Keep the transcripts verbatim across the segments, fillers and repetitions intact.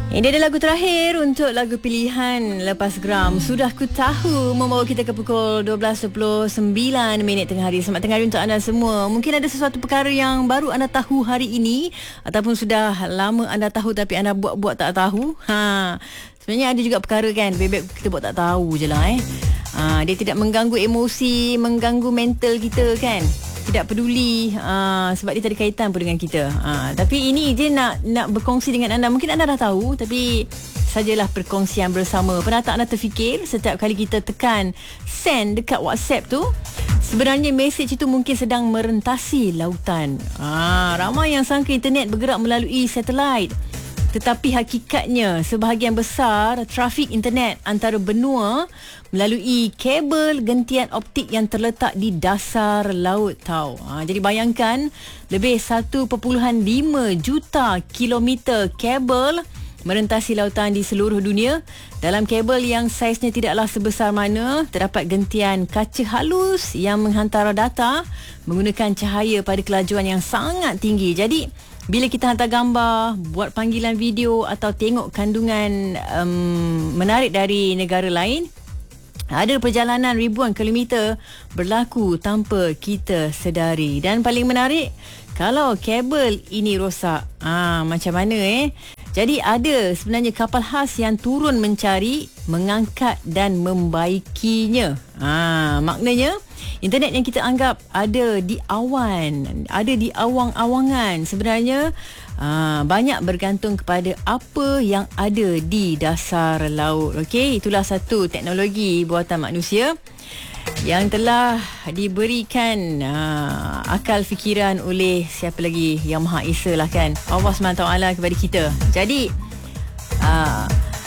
Ini adalah lagu terakhir untuk lagu pilihan Lepas Geram. Sudah ku tahu membawa kita ke pukul dua belas dua puluh sembilan minit tengah hari. Selamat tengah hari untuk anda semua. Mungkin ada sesuatu perkara yang baru anda tahu hari ini, ataupun sudah lama anda tahu tapi anda buat-buat tak tahu. Ha, sebenarnya ada juga perkara kan, lebih baik kita buat tak tahu je lah eh. Ha, dia tidak mengganggu emosi, mengganggu mental kita kan. Tidak peduli uh, sebab dia tak ada kaitan pun dengan kita. Uh, tapi ini je nak nak berkongsi dengan anda. Mungkin anda dah tahu, tapi sajalah perkongsian bersama. Pernah tak anda terfikir setiap kali kita tekan send dekat WhatsApp tu, sebenarnya mesej itu mungkin sedang merentasi lautan. Uh, ramai yang sangka internet bergerak melalui satelit. Tetapi hakikatnya sebahagian besar trafik internet antara benua melalui kabel gentian optik yang terletak di dasar laut tau. Ha, jadi bayangkan lebih satu perpuluhan lima juta kilometer kabel merentasi lautan di seluruh dunia. Dalam kabel yang saiznya tidaklah sebesar mana, terdapat gentian kaca halus yang menghantar data menggunakan cahaya pada kelajuan yang sangat tinggi. Jadi bila kita hantar gambar, buat panggilan video atau tengok kandungan um, menarik dari negara lain, ada perjalanan ribuan kilometer berlaku tanpa kita sedari. Dan paling menarik, kalau kabel ini rosak, ah, macam mana eh? Jadi ada sebenarnya kapal khas yang turun mencari, mengangkat dan membaikinya. Ah, maknanya internet yang kita anggap ada di awan, ada di awang-awangan, sebenarnya aa, banyak bergantung kepada apa yang ada di dasar laut. Okey, itulah satu teknologi buatan manusia yang telah diberikan aa, akal fikiran oleh siapa lagi, Yang Maha Esa lah kan, Allah subhanahu wa taala kepada kita. Jadi aa,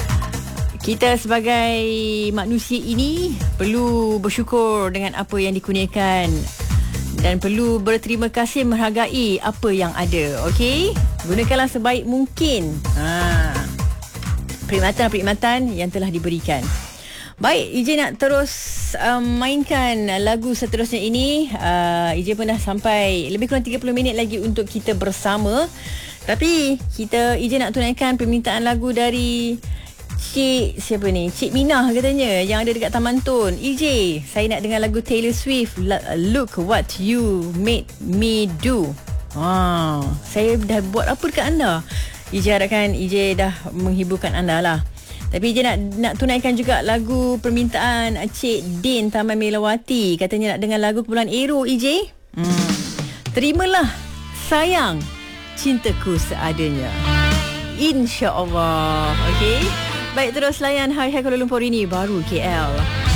kita sebagai manusia ini perlu bersyukur dengan apa yang dikurniakan dan perlu berterima kasih menghargai apa yang ada. Okey? Gunakanlah sebaik mungkin ha, perkhidmatan-perkhidmatan yang telah diberikan. Baik, Ijin nak terus um, mainkan lagu seterusnya ini. Uh, Ijin pun dah sampai lebih kurang tiga puluh minit lagi untuk kita bersama. Tapi kita Ijin nak tunaikan permintaan lagu dari Cik, siapa ni? Cik Minah katanya, yang ada dekat Taman Tun. E J, saya nak dengar lagu Taylor Swift, Look What You Made Me Do. Ah, saya dah buat apa dekat anda? E J harapkan E J dah menghiburkan anda lah. Tapi E J nak nak tunaikan juga lagu permintaan Cik Din Taman Melawati. Katanya nak dengar lagu Kepulauan Ero, E J. Hmm. Terimalah sayang cintaku seadanya. InsyaAllah. Okey. Baik, terus layan Hai Hai Kuala Lumpur ini baru K L.